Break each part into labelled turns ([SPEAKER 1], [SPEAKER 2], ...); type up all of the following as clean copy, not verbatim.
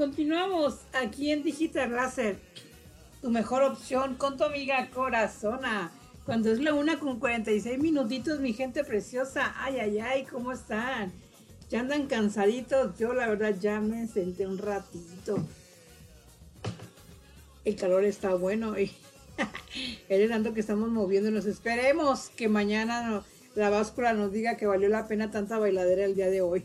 [SPEAKER 1] Continuamos aquí en Digital Láser, tu mejor opción con tu amiga Corazona. Cuando es la 1:46, mi gente preciosa. Ay, ay, ay, ¿cómo están? ¿Ya andan cansaditos? Yo la verdad ya me senté un ratito. El calor está bueno y el tanto que estamos moviéndonos. Esperemos que mañana la báscula nos diga que valió la pena tanta bailadera el día de hoy.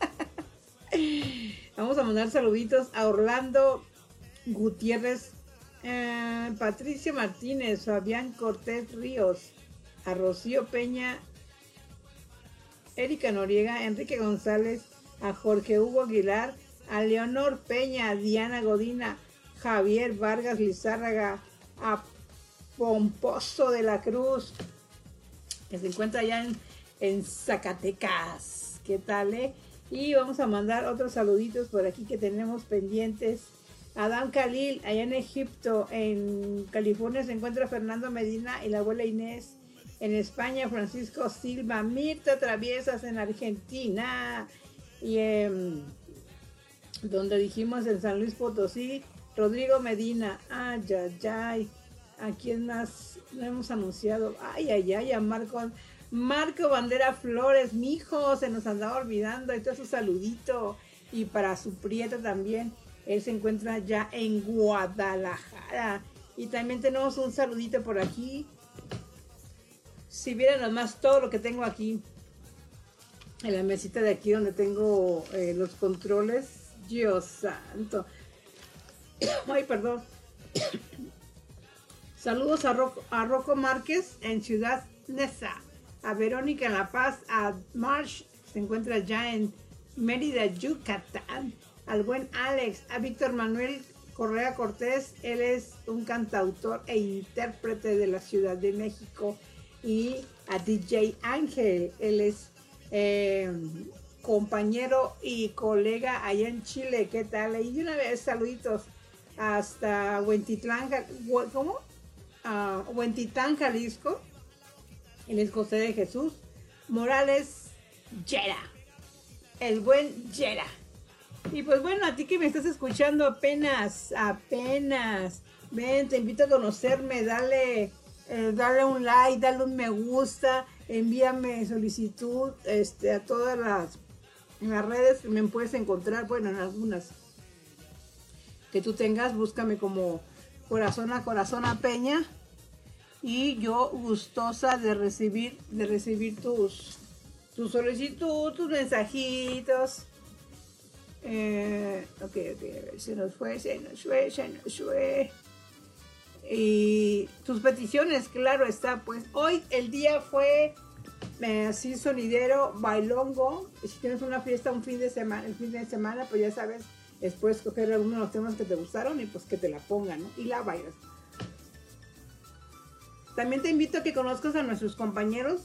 [SPEAKER 1] Vamos a mandar saluditos a Orlando Gutiérrez, Patricia Martínez, Fabián Cortés Ríos, a Rocío Peña, Erika Noriega, Enrique González, a Jorge Hugo Aguilar, a Leonor Peña, a Diana Godina, Javier Vargas Lizárraga, a Pomposo de la Cruz, que se encuentra allá en Zacatecas. ¿Qué tal, Y vamos a mandar otros saluditos por aquí que tenemos pendientes. Adam Khalil, allá en Egipto. En California se encuentra Fernando Medina y la abuela Inés. En España, Francisco Silva. Mirta Traviesas en Argentina. Y donde dijimos en San Luis Potosí, Rodrigo Medina. Ay, ay, ay. ¿A quién más no hemos anunciado? Ay, ay, ay, a Marco Bandera Flores, mi hijo, se nos andaba olvidando. Ahí está su saludito. Y para su prieta también. Él se encuentra ya en Guadalajara. Y también tenemos un saludito por aquí. Si vieran nomás todo lo que tengo aquí. En la mesita de aquí donde tengo los controles. Dios santo. Ay, perdón. Saludos a Rocco Márquez en Ciudad Neza. A Verónica en La Paz, a Marsh, se encuentra ya en Mérida, Yucatán, al buen Alex, a Víctor Manuel Correa Cortés, él es un cantautor e intérprete de la Ciudad de México, y a DJ Ángel, él es compañero y colega allá en Chile. ¿Qué tal? Y de una vez saluditos hasta Huentitlán, Huentitán, Jalisco. Él es José de Jesús Morales Yera, el buen Yera. Y pues bueno, a ti que me estás escuchando apenas, ven, te invito a conocerme, dale un like, dale un me gusta, envíame solicitud a todas las redes que me puedes encontrar, bueno, en algunas que tú tengas, búscame como Corazona Peña. Y yo gustosa de recibir tu solicitud, tus mensajitos. Ok, a ver, se nos fue. Y tus peticiones, claro está. Pues hoy el día fue así sonidero, bailongo. Si tienes una fiesta el fin de semana, pues ya sabes, puedes escoger algunos de los temas que te gustaron y pues que te la pongan, ¿no? Y la bailas. También te invito a que conozcas a nuestros compañeros.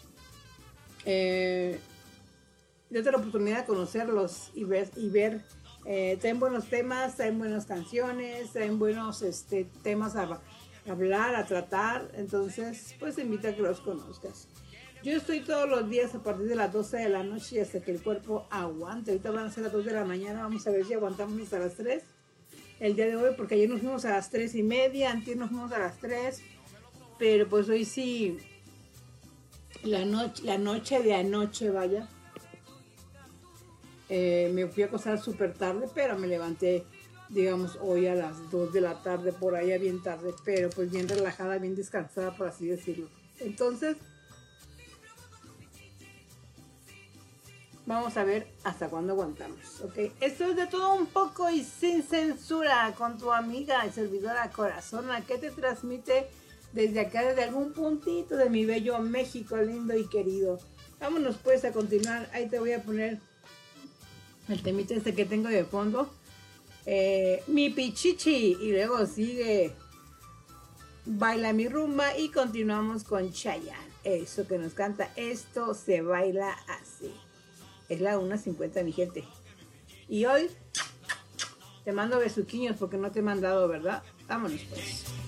[SPEAKER 1] Date la oportunidad de conocerlos y ver. Traen buenos temas, traen buenas canciones, traen buenos temas a hablar, a tratar. Entonces, pues te invito a que los conozcas. Yo estoy todos los días a partir de las 12 de la noche y hasta que el cuerpo aguante. Ahorita van a ser las 2 de la mañana. Vamos a ver si aguantamos hasta las 3 el día de hoy, porque ayer nos fuimos a las 3:30, antes nos fuimos a las 3. Pero pues hoy sí, la noche de anoche, vaya. Me fui a acostar súper tarde, pero me levanté, digamos, hoy a las 2 de la tarde, por allá bien tarde, pero pues bien relajada, bien descansada, por así decirlo. Entonces, vamos a ver hasta cuándo aguantamos, ¿ok? Esto es de todo un poco y sin censura, con tu amiga y servidora Corazona, que te transmite desde acá, desde algún puntito de mi bello México lindo y querido. Vámonos pues a continuar. Ahí te voy a poner el temita que tengo de fondo. Mi Pichichi. Y luego sigue Baila mi rumba. Y continuamos con Chayanne. Eso que nos canta. Esto se baila así. Es la 1:50, mi gente. Y hoy te mando besuquiños porque no te he mandado, ¿verdad? Vámonos pues.